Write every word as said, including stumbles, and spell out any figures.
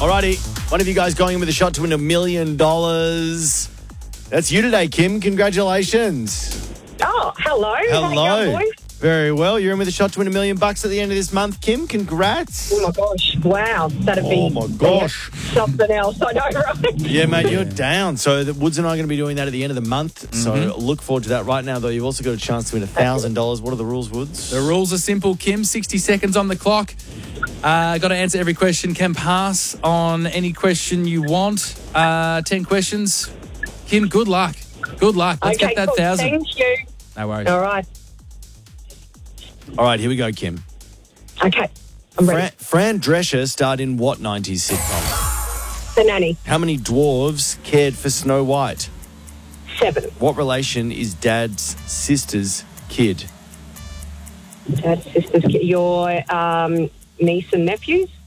Alrighty, one of you guys going in with a shot to win a million dollars. That's you today, Kim. Congratulations. Oh, hello. Hello. How you going, boys? Very well. You're in with a shot to win a million bucks at the end of this month, Kim. Congrats. Oh, my gosh. Wow. That'd be Oh, my gosh. something else. I know, right? Yeah, mate, you're down. So the Woods and I are going to be doing that at the end of the month. Mm-hmm. So look forward to that. Right now, though, you've also got a chance to win one thousand dollars. What are the rules, Woods? The rules are simple, Kim. sixty seconds on the clock. Uh, got to answer every question. Can pass on any question you want. Uh, ten questions. Kim, good luck. Good luck. Let's okay, get that cool. thousand. Thank you. No worries. All right. All right, here we go, Kim. Okay. I'm ready. Fran, Fran Drescher starred in what nineties sitcom? The Nanny. How many dwarves cared for Snow White? Seven. What relation is Dad's sister's kid? Dad's sisters. Your um, niece and nephews?